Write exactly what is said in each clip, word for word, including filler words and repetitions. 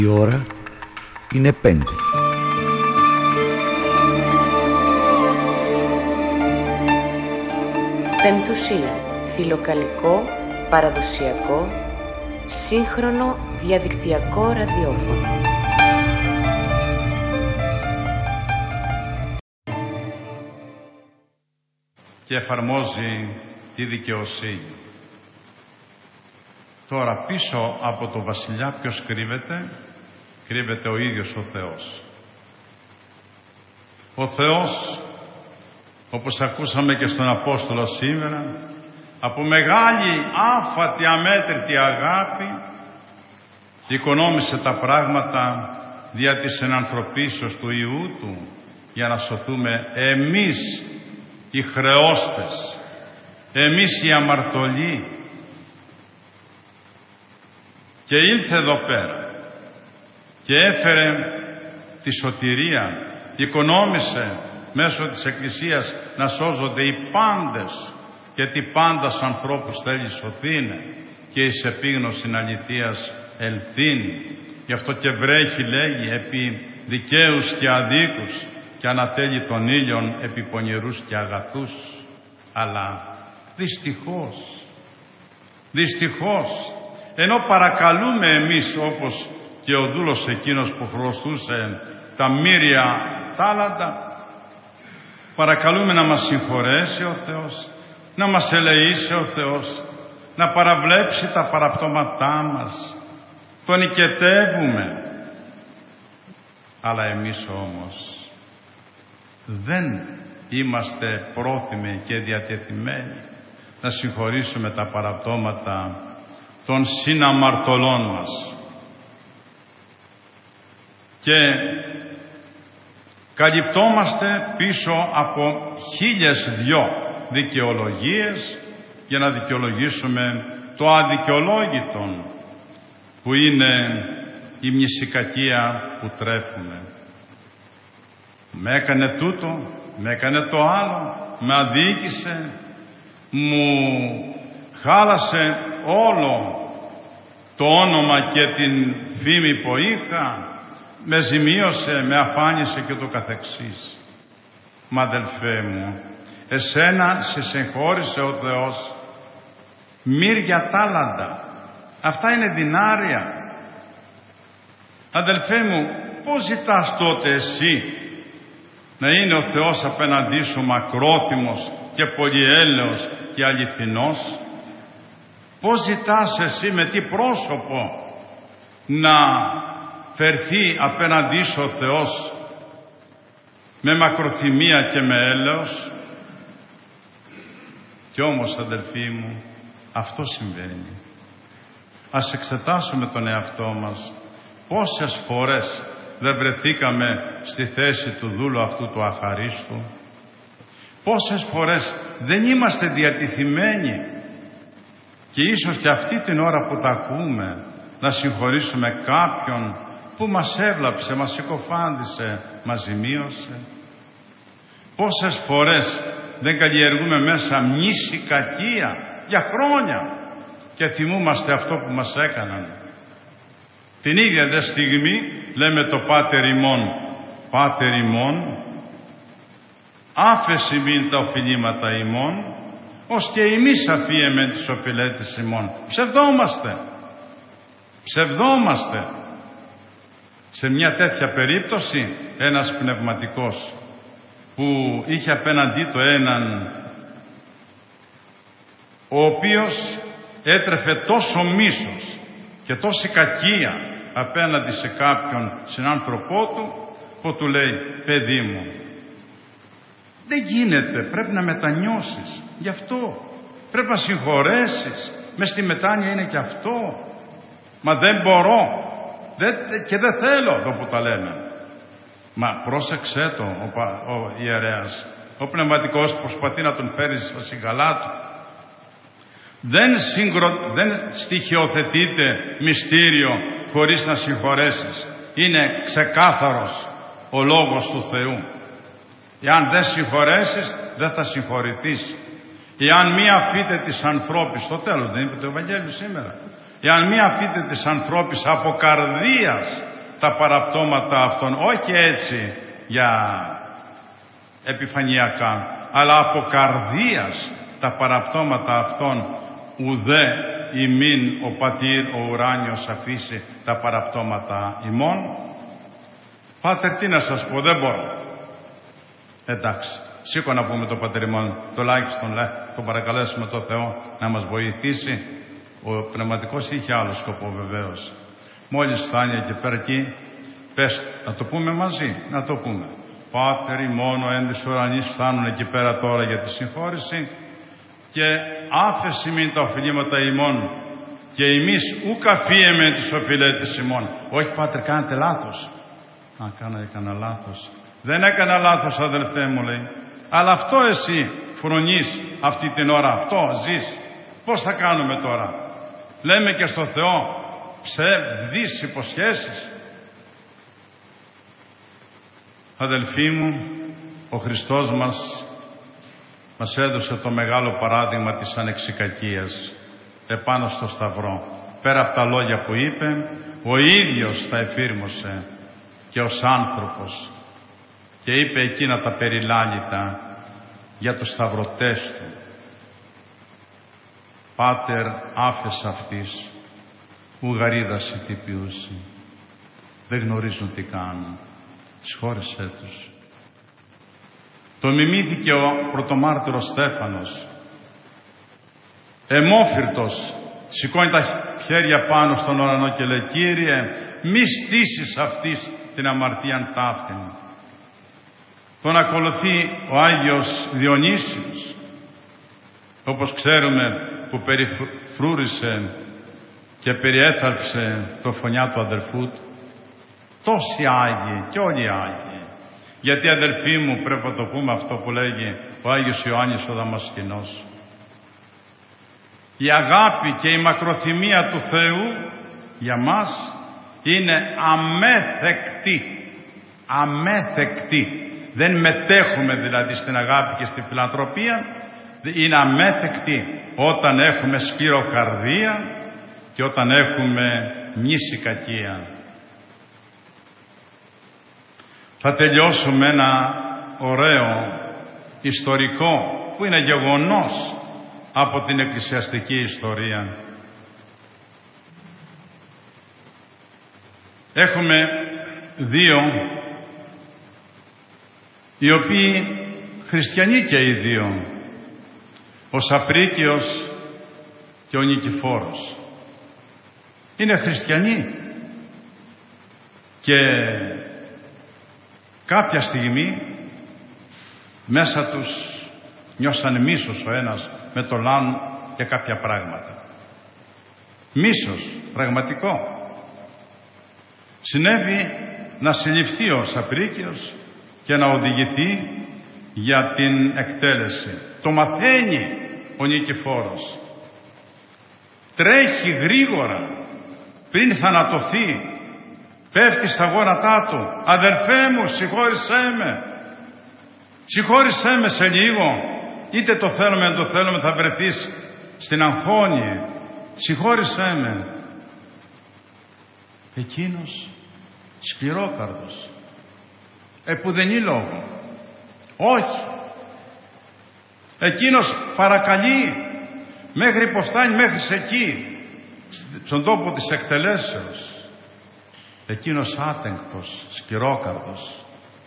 Η ώρα είναι πέντε. Πεμπτουσία. Φιλοκαλικό, παραδοσιακό, σύγχρονο διαδικτυακό ραδιόφωνο. Και εφαρμόζει τη δικαιοσύνη. Τώρα πίσω από το βασιλιά ποιος κρύβεται? Κρύβεται ο ίδιος ο Θεός. Ο Θεός, όπως ακούσαμε και στον Απόστολο σήμερα, από μεγάλη άφατη αμέτρητη αγάπη οικονόμησε τα πράγματα δια της ενανθρωπίσεως του Υιού Του για να σωθούμε εμείς οι χρεώστες, εμείς οι αμαρτωλοί. Και ήλθε εδώ πέρα και έφερε τη σωτηρία, οικονόμησε μέσω της Εκκλησίας να σώζονται οι πάντες, γιατί πάντας ανθρώπους θέλει σωθήνε και εις επίγνωσιν αληθείας ελθύνει. Γι' αυτό και βρέχει, λέγει, επί δικαίους και αδίκους και ανατέλει των ήλιων επί πονηρούς και αγαθούς. Αλλά δυστυχώς, δυστυχώς, ενώ παρακαλούμε εμείς όπως και ο δούλος εκείνος που χρωστούσε τα μοίρια τάλαντα, παρακαλούμε να μας συγχωρέσει ο Θεός, να μας ελεήσει ο Θεός, να παραβλέψει τα παραπτώματά μας. Τον νικετεύουμε. Αλλά εμείς όμως δεν είμαστε πρόθυμοι και διατεθειμένοι να συγχωρήσουμε τα παραπτώματα των συναμαρτωλών μας. Και καλυπτόμαστε πίσω από χίλιες δυο δικαιολογίες για να δικαιολογήσουμε το αδικαιολόγητον που είναι η μνησικακία που τρέφουμε. Με έκανε τούτο, με έκανε το άλλο, με αδίκησε, μου χάλασε όλο το όνομα και την φήμη που είχα, με ζημίωσε, με αφάνισε και το καθεξής. Μα αδελφέ μου, εσένα σε συγχώρησε ο Θεός μοίρια τάλαντα. Αυτά είναι δινάρια. Αδελφέ μου, πώς ζητάς τότε εσύ να είναι ο Θεός απέναντί σου μακρόθυμος και πολυέλεος και αληθινός? Πώς ζητάς εσύ, με τι πρόσωπο να φερθεί απέναντί σου ο Θεός με μακροθυμία και με έλεος? Κι όμως, αδελφοί μου, αυτό συμβαίνει. Ας εξετάσουμε τον εαυτό μας. Πόσες φορές δεν βρεθήκαμε στη θέση του δούλου αυτού του αχαρίστου? Πόσες φορές δεν είμαστε διατηθειμένοι και ίσως και αυτή την ώρα που τα ακούμε να συγχωρήσουμε κάποιον που μας έβλαψε, μας συκοφάντησε, μας ζημίωσε? Πόσες φορές δεν καλλιεργούμε μέσα μνήση κακία για χρόνια και θυμούμαστε αυτό που μας έκαναν? Την ίδια δε στιγμή λέμε το Πάτερ ημών, Πάτερ ημών, άφεση μην τα οφειλήματα ημών, ως και εμείς αφίεμεν τις οφειλέτες ημών. Ψευδόμαστε, ψευδόμαστε. Σε μια τέτοια περίπτωση ένας πνευματικός που είχε απέναντί του έναν ο οποίος έτρεφε τόσο μίσος και τόση κακία απέναντι σε κάποιον συνάνθρωπό του, που του λέει, παιδί μου, δεν γίνεται, πρέπει να μετανιώσεις, γι' αυτό πρέπει να συγχωρέσεις, μες στη μετάνοια είναι και αυτό. Μα δεν μπορώ δεν, και δεν θέλω, εδώ που τα λέμε. Μα πρόσεξέ το ο, ο ιερέας, ο πνευματικός προσπαθεί να τον φέρει στα σιγαλά του. Δεν, συγκρο... δεν στοιχειοθετείται μυστήριο χωρίς να συγχωρέσεις. Είναι ξεκάθαρος ο λόγος του Θεού. Εάν δεν συγχωρέσεις, δεν θα συγχωρηθείς. Εάν μία αφείτε της ανθρώπης, στο τέλος δεν είπε το Ευαγγέλιο σήμερα, εάν μία αφείτε της ανθρώπης από καρδίας τα παραπτώματα αυτών, όχι έτσι για επιφανειακά, αλλά από καρδίας τα παραπτώματα αυτών, ουδέ ημίν ο πατήρ ο ουράνιος αφήσει τα παραπτώματα ημών. Πάτερ, τι να σας πω, δεν μπορώ. Εντάξει, σήκω να πούμε το Πατέρ ημών, τουλάχιστον λέ, το παρακαλέσουμε το Θεό να μας βοηθήσει. Ο πνευματικός είχε άλλο σκοπό βεβαίως. Μόλις φτάνει εκεί πέρα εκεί, πες, να το πούμε μαζί, να το πούμε. Πάτερ ημών ο εν της ουρανής, φτάνουν εκεί πέρα τώρα για τη συγχώρηση, και άφεση μην τα οφειλήματα ημών, και εμείς ουκ αφίεμεν τις οφειλέτες ημών. Όχι, Πάτερ, κάνετε λάθος. Α, κάνα, έκανα λάθος. Δεν έκανα λάθος, αδελφέ μου, λέει. Αλλά αυτό εσύ φρονείς αυτή την ώρα, αυτό ζεις. Πώς θα κάνουμε τώρα? Λέμε και στο Θεό ψευδείς υποσχέσεις. Αδελφοί μου, ο Χριστός μας μας έδωσε το μεγάλο παράδειγμα της ανεξικακίας επάνω στο Σταυρό. Πέρα από τα λόγια που είπε, ο ίδιος τα εφήρμοσε και ως άνθρωπος, και είπε εκείνα τα περιλάλητα για τους σταυρωτές του. Πάτερ, άφες αυτής, ου γαρίδας τυπιούσι. Δεν γνωρίζουν τι κάνουν. Συγχώρεσέ τους. Το μιμήθηκε ο πρωτομάρτυρος Στέφανος. Αιμόφυρτος, σηκώνει τα χέρια πάνω στον ουρανό και λέει, Κύριε, μη στήσεις αυτής την αμαρτίαν ταύτην. Τον ακολουθεί ο Άγιος Διονύσιος, όπως ξέρουμε, που περιφρούρισε και περιέθαλψε το φωνιά του αδερφού του. Τόσοι Άγιοι και όλοι οι Άγιοι. Γιατί, αδελφοί μου, πρέπει να το πούμε αυτό που λέγει ο Άγιος Ιωάννης ο Δαμασκηνός. Η αγάπη και η μακροθυμία του Θεού για μας είναι αμέθεκτη. Αμέθεκτη. Δεν μετέχουμε δηλαδή στην αγάπη και στη φιλανθρωπία. Είναι αμέθεκτη όταν έχουμε σκληροκαρδία και όταν έχουμε μνήσικακία. Θα τελειώσουμε ένα ωραίο ιστορικό που είναι γεγονός από την εκκλησιαστική ιστορία. Έχουμε δύο οι οποίοι χριστιανοί και οι δύο, ο Σαπρίκιος και ο Νικηφόρος. Είναι χριστιανοί και κάποια στιγμή μέσα τους νιώσαν μίσος ο ένας με τον άλλον για κάποια πράγματα. Μίσος, πραγματικό. Συνέβη να συλληφθεί ο Σαπρίκιος και να οδηγηθεί για την εκτέλεση. Το μαθαίνει ο Νικηφόρος. Τρέχει γρήγορα πριν θανατωθεί. Πέφτει στα γόνατά του. Αδερφέ μου, συγχώρησέ με. Συγχώρησέ με σε λίγο. Είτε το θέλουμε, αν το θέλουμε, θα βρεθείς στην αγχώνη. Συγχώρησέ με. Εκείνος σκληρόκαρδος, επουδενή λόγο. Όχι. Εκείνος παρακαλεί μέχρι που φτάνει μέχρι εκεί, στον τόπο της εκτελέσεως. Εκείνος άτεγκτος, σκληρόκαρδος,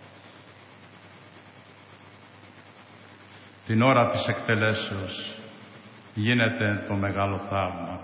την ώρα της εκτελέσεως γίνεται το μεγάλο θαύμα.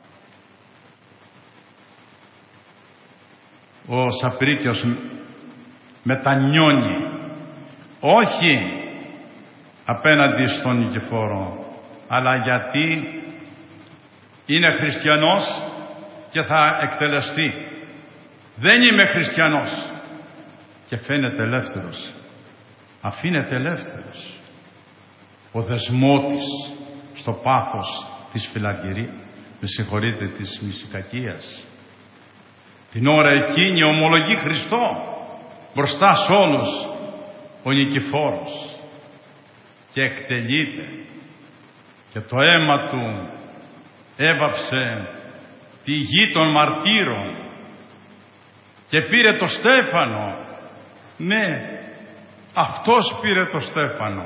Ο Σαπρίκιος μετανιώνει, όχι απέναντι στον Νικηφόρο, αλλά γιατί είναι χριστιανός και θα εκτελεστεί. Δεν είμαι χριστιανός και φαίνεται ελεύθερος. Αφήνεται ελεύθερος. Ο δεσμότης στο πάθος της φιλαργυρίας, με συγχωρείτε, της μυσικακίας. Την ώρα εκείνη ομολογεί Χριστό μπροστά σε όλους ο Νικηφόρος και εκτελείται, και το αίμα του έβαψε τη γη των μαρτύρων και πήρε το στέφανο. Ναι, αυτός πήρε το στέφανο.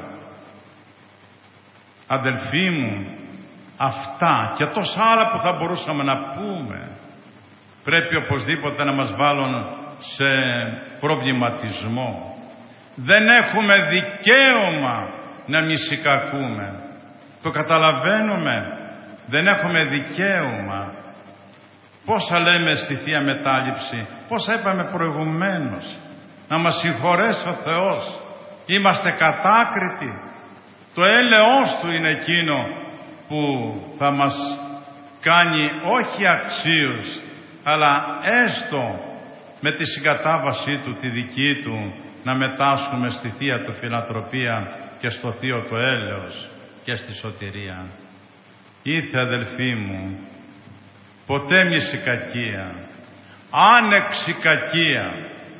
Αδελφοί μου, αυτά και τόσα άλλα που θα μπορούσαμε να πούμε πρέπει οπωσδήποτε να μας βάλουν σε προβληματισμό. Δεν έχουμε δικαίωμα να μυσικακούμε. Το καταλαβαίνουμε. Δεν έχουμε δικαίωμα. Πόσα λέμε στη Θεία Μετάληψη, πόσα είπαμε προηγουμένως. Να μας συγχωρέσει ο Θεός. Είμαστε κατάκριτοι. Το έλεος Του είναι εκείνο που θα μας κάνει όχι αξίους, αλλά έστω με τη συγκατάβασή Του, τη δική Του, να μετάσχουμε στη Θεία Του Φιλανθρωπία και στο Θείο το έλεος και στη σωτηρία. Ήθε, αδελφοί μου, ποτέ μυσικακία, άνεξη κακία.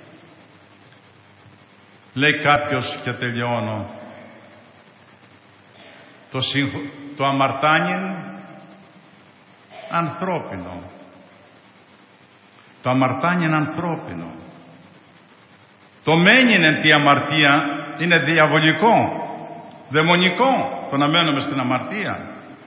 Λέει κάποιος, και τελειώνω, το, συγχ... το αμαρτάνιν ανθρώπινο. Το αμαρτάνιν ανθρώπινο. Το μένιν εν τη αμαρτία είναι διαβολικό, δαιμονικό, το να μένουμε στην αμαρτία.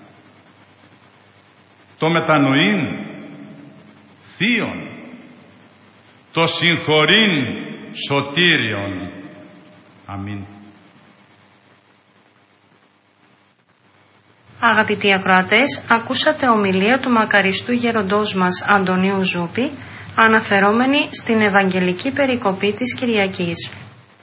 Το μετανοήν θείον, το συγχωρήν σωτήριον. Αμήν. Αγαπητοί ακροατές, ακούσατε ομιλία του μακαριστού γεροντός μας Αντωνίου Ζούπη, αναφερόμενη στην Ευαγγελική περικοπή της Κυριακής.